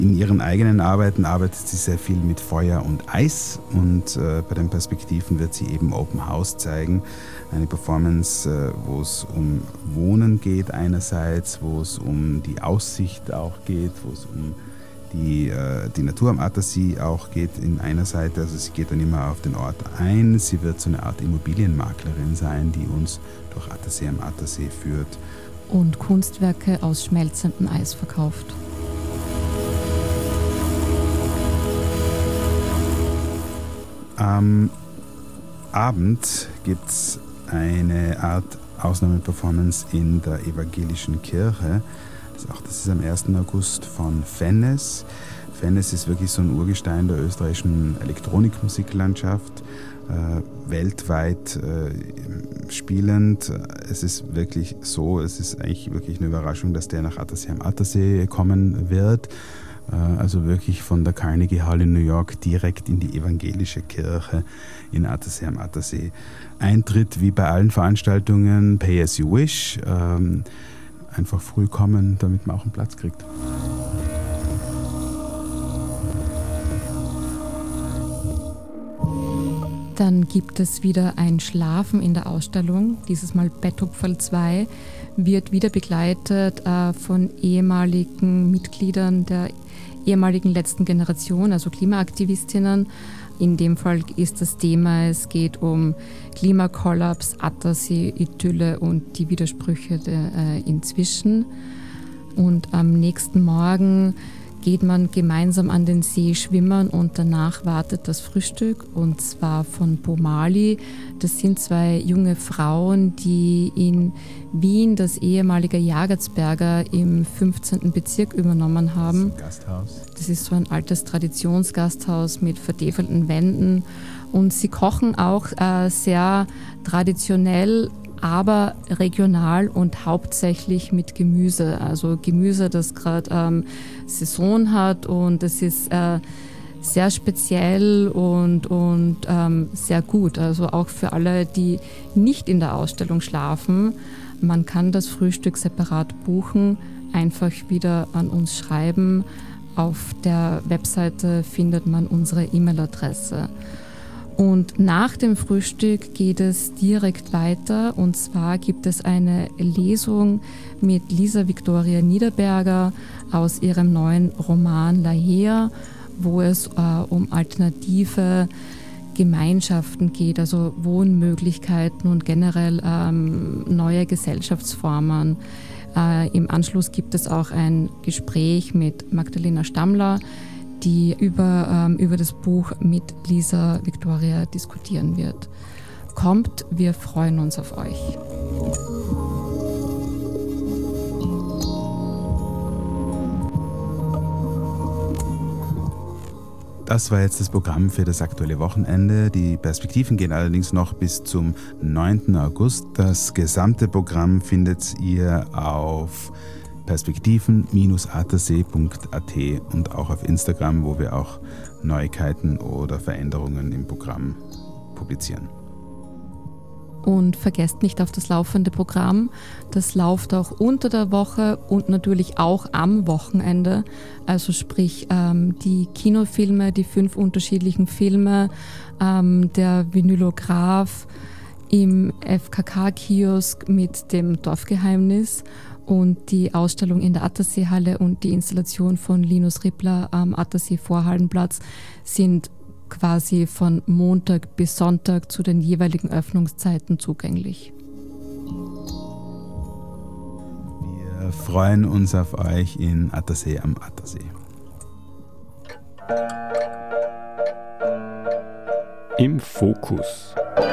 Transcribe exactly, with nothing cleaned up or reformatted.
In ihren eigenen Arbeiten arbeitet sie sehr viel mit Feuer und Eis und äh, bei den Perspektiven wird sie eben Open House zeigen. Eine Performance, äh, wo es um Wohnen geht einerseits, wo es um die Aussicht auch geht, wo es um die, äh, die Natur am Attersee auch geht in einer Seite. Also sie geht dann immer auf den Ort ein. Sie wird so eine Art Immobilienmaklerin sein, die uns durch Attersee am Attersee führt. Und Kunstwerke aus schmelzendem Eis verkauft. Am Abend gibt es eine Art Ausnahmeperformance in der evangelischen Kirche. Das ist, auch, das ist am ersten August von Fennes. Fennes ist wirklich so ein Urgestein der österreichischen Elektronikmusiklandschaft, äh, weltweit äh, spielend. Es ist wirklich so, es ist eigentlich wirklich eine Überraschung, dass der nach Attersee am Attersee kommen wird. Also wirklich von der Carnegie Hall in New York direkt in die evangelische Kirche in Attersee am Attersee. Eintritt wie bei allen Veranstaltungen, pay as you wish. Ähm, einfach früh kommen, damit man auch einen Platz kriegt. Dann gibt es wieder ein Schlafen in der Ausstellung, dieses Mal Betthupferl zwei, wird wieder begleitet äh, von ehemaligen Mitgliedern der ehemaligen letzten Generation, also Klimaaktivistinnen. In dem Fall ist das Thema, es geht um Klimakollaps, Attersee, Idylle und die Widersprüche der, äh, inzwischen. Und am nächsten Morgen geht man gemeinsam an den See schwimmen und danach wartet das Frühstück, und zwar von Bomali. Das sind zwei junge Frauen, die in Wien das ehemalige Jagertsberger im fünfzehnten Bezirk übernommen haben. Das ist ein Gasthaus. Das ist so ein altes Traditionsgasthaus mit vertäfelten Wänden, und sie kochen auch äh, sehr traditionell, aber regional und hauptsächlich mit Gemüse. Also Gemüse, das gerade ähm, Saison hat, und es ist äh, sehr speziell und, und ähm, sehr gut. Also auch für alle, die nicht in der Ausstellung schlafen. Man kann das Frühstück separat buchen, einfach wieder an uns schreiben. Auf der Webseite findet man unsere E-Mail-Adresse. Und nach dem Frühstück geht es direkt weiter, und zwar gibt es eine Lesung mit Lisa Victoria Niederberger aus ihrem neuen Roman La Hea, wo es äh, um alternative Gemeinschaften geht, also Wohnmöglichkeiten und generell ähm, neue Gesellschaftsformen. Äh, im Anschluss gibt es auch ein Gespräch mit Magdalena Stammler, die über, ähm, über das Buch mit Lisa Victoria diskutieren wird. Kommt, wir freuen uns auf euch. Das war jetzt das Programm für das aktuelle Wochenende. Die Perspektiven gehen allerdings noch bis zum neunten August. Das gesamte Programm findet ihr auf perspektiven Bindestrich attersee Punkt at und auch auf Instagram, wo wir auch Neuigkeiten oder Veränderungen im Programm publizieren. Und vergesst nicht auf das laufende Programm. Das läuft auch unter der Woche und natürlich auch am Wochenende. Also sprich ähm, die Kinofilme, die fünf unterschiedlichen Filme, ähm, der Vinylograph im F K K-Kiosk mit dem Dorfgeheimnis und die Ausstellung in der Atterseehalle und die Installation von Linus Rippler am Attersee-Vorhallenplatz sind quasi von Montag bis Sonntag zu den jeweiligen Öffnungszeiten zugänglich. Wir freuen uns auf euch in Attersee am Attersee. Im Fokus.